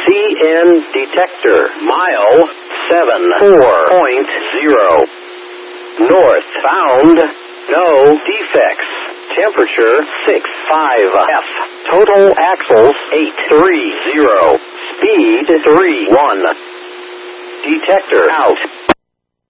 CN detector. Mile 74.0. North found. No defects. Temperature 65F. Total axles 830. Speed 31. Detector out.